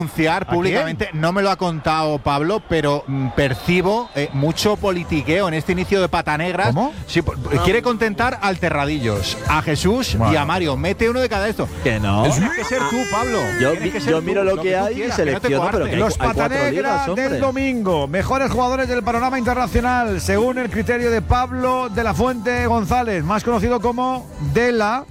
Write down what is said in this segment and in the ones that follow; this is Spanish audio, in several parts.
Anunciar públicamente, no me lo ha contado Pablo, pero percibo mucho politiqueo en este inicio de Patanegras. ¿Cómo? Sí, quiere contentar al Terradillos, a Jesús y a Mario. Mete uno de cada esto. Que no. Tienes que ser tú, Pablo. Yo miro lo que hay y selecciono, pero que Los hay 4 Patanegras ligas, hombre. del domingo, mejores jugadores del panorama internacional, según el criterio de Pablo de la Fuente González, más conocido como de la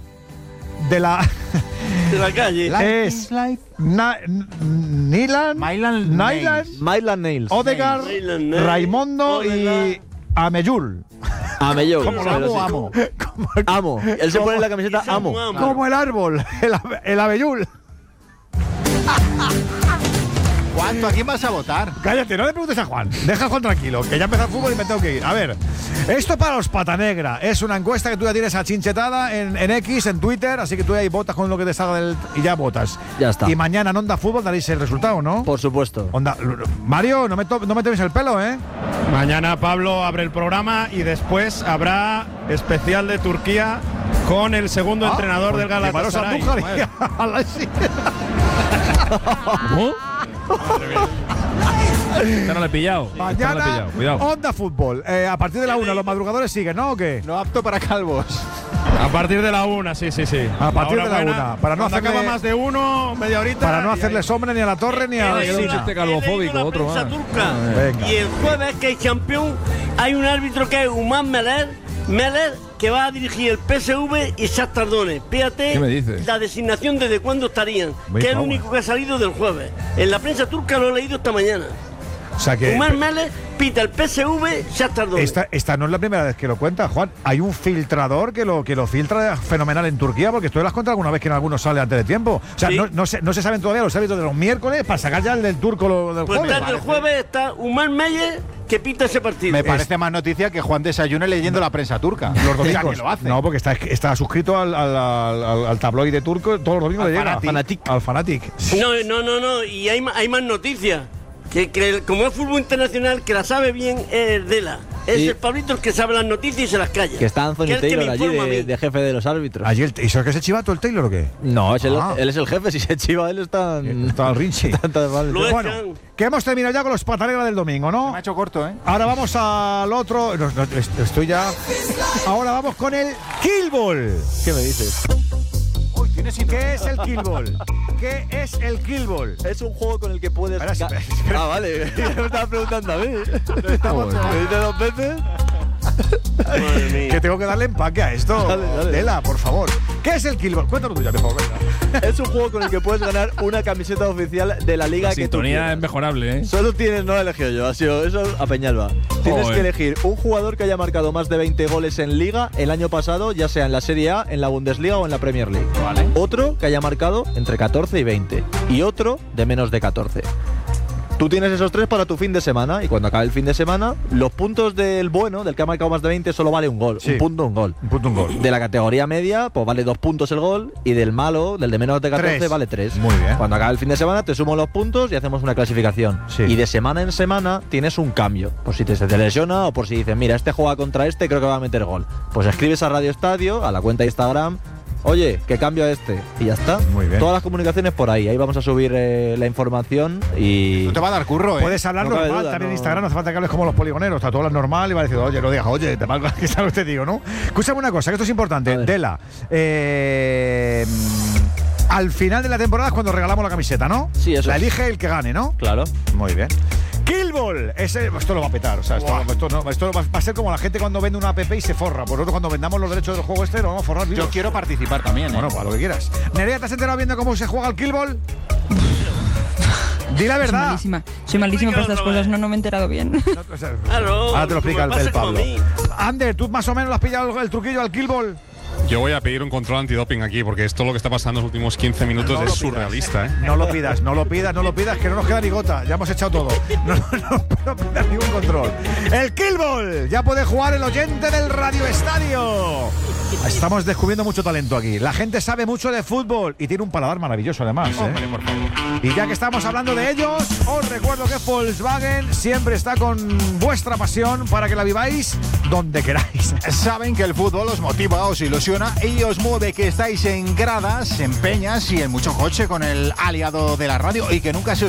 calle. es Nyland, Maitland Niles. Odegaard, Raimondo Odegaard. y Ameyul. Amelló. ¿Cómo lo amo? Amo. Él se pone en la camiseta amo. Como el árbol, el Ameyul. ¿Cuánto? ¿A quién vas a votar? Cállate, no le preguntes a Juan. Deja a Juan tranquilo, que ya empezó el fútbol y me tengo que ir. A ver, esto para los Patanegra es una encuesta que tú ya tienes achinchetada en X, en Twitter, así que tú ahí votas con lo que te salga y ya votas. Ya está. Y mañana en Onda Fútbol daréis el resultado, ¿no? Por supuesto. Mario, no me tomes el pelo, ¿eh? Mañana Pablo abre el programa y después habrá especial de Turquía con el segundo entrenador del Galatasaray. ¿Cómo? Esta no le he pillado. Mañana, Cuidado. Onda Fútbol. A partir de la 1, los madrugadores siguen, ¿no? ¿O qué? No apto para calvos. A partir de la 1, sí. A partir de la buena. 1. Para no Cuando hacerle, acaba más de 1, media horita. para no hacerle sombra ni a la torre ni a la Queda un Medina. chiste calvofóbico, otro más. Venga. Y el jueves, que es campeón, hay un árbitro que es Umán Meler, que va a dirigir el PSV y Shakhtar Donetsk. Fíjate ¿Qué me dices? la designación desde cuándo estarían, Muy que es el favor. único que ha salido del jueves. En la prensa turca lo he leído esta mañana. O sea que Umán Meler pita el PSV, Shakhtar Donetsk. esta no es la primera vez que lo cuenta, Juan. Hay un filtrador que lo filtra fenomenal en Turquía, porque tú lo has contado alguna vez que en algunos sale antes de tiempo. O sea, Sí. no se saben todavía los árbitros de los miércoles para sacar ya el del turco lo del Pues jueves. desde el jueves está Umán Meyer que pita ese partido. Me parece más noticia que Juan desayune leyendo la prensa turca. Los O sea, domingos. que lo hace. No, porque está suscrito al tabloide turco, todos los domingos Al le llega. Fanatic. Al Fanatic. No. Y hay más noticias. Que como es fútbol internacional, que la sabe bien es Dela. Es Sí. el Pablito el que sabe las noticias y se las calla. Que está Anthony Que es el que Taylor me allí informa a mí. de jefe de los árbitros. Ayer, ¿y eso es que se chivato el Taylor o qué? No, Ah. él es el jefe. Si se chiva, él está. Está al Rinchi. Está mal. Lo Bueno, echan. que hemos terminado ya con los Patanegras del domingo, Se ¿no? me ha hecho corto, ¿eh? Ahora vamos al otro. Estoy ya. Ahora vamos con el Killball. ¿Qué me dices? ¿Qué es el Killball? ¿Qué es el Killball? Es un juego con el que puedes. Espera, espera. Ah, vale. Me estabas preguntando a mí. Estamos- ¿Me dices 2 veces? Madre mía. Que tengo que darle empaque a esto. Dale. Tela, por favor. ¿Qué es el Killball? Cuéntanos tú ya, mejor. Venga. Es un juego con el que puedes ganar una camiseta oficial de la liga La que tú sintonía es quieras. mejorable, ¿eh? Solo tienes, no lo he elegido yo, ha sido eso a Peñalba. Tienes Joder. que elegir un jugador que haya marcado más de 20 goles en liga el año pasado, ya sea en la Serie A, en la Bundesliga o en la Premier League. Vale. Otro que haya marcado entre 14 y 20. Y otro de menos de 14. Tú tienes esos 3 para tu fin de semana y cuando acabe el fin de semana, los puntos del bueno, del que ha marcado más de 20, solo vale un gol. Sí. Un punto, un gol. Un punto, un gol. De la categoría media, pues vale 2 puntos el gol. Y del malo, del de menos de 14, 3. vale 3. Muy bien. Cuando acabe el fin de semana, te sumo los puntos y hacemos una clasificación. Sí. Y de semana en semana tienes un cambio. Por si se te lesiona o por si dices, mira, este juega contra este, creo que va a meter gol. Pues escribes a Radio Estadio, a la cuenta de Instagram. Oye, que cambio a este. Y ya está. Muy bien. Todas las comunicaciones por ahí. Ahí vamos a subir la información y. No te va a dar curro, ¿eh? Puedes hablar No cabe normal duda, también en no. Instagram, no hace falta que hables como los poligoneros. Está todo hablas normal y va a decir, oye, no digas, oye, te valgo que sabes te digo, ¿no? Escúchame una cosa, que esto es importante. A ver. Dela, al final de la temporada es cuando regalamos la camiseta, ¿no? Sí, eso La es. elige el que gane, ¿no? Claro. Muy bien. Killball, esto lo va a petar, o sea, esto va a ser como la gente cuando vende una app y se forra. Por nosotros cuando vendamos los derechos del juego lo vamos a forrar. Yo vivos. quiero participar también, ¿eh? Bueno, para lo que quieras. Nerea, ¿te has enterado viendo cómo se juega el Killball? Di la verdad. Soy malísima para estas cosas, no me he enterado bien. No, o sea, Claro, ahora te lo explica me pasa el como a Pablo. mí. Ander, ¿tú más o menos le has pillado el truquillo al Killball? Yo voy a pedir un control antidoping aquí, porque esto lo que está pasando en los últimos 15 minutos No lo es pidas. surrealista, ¿eh? No lo pidas, que no nos queda ni gota. Ya hemos echado todo. No pidas ningún control. El Killball. Ya puede jugar el oyente del Radio Estadio. Estamos descubriendo mucho talento aquí. La gente sabe mucho de fútbol y tiene un paladar maravilloso además. Hombre, por favor. Y ya que estamos hablando de ellos, os recuerdo que Volkswagen siempre está con vuestra pasión para que la viváis donde queráis. Saben que el fútbol os motiva, os ilusiona y os mueve, que estáis en gradas, en peñas y en mucho coche con el aliado de la radio y que nunca se os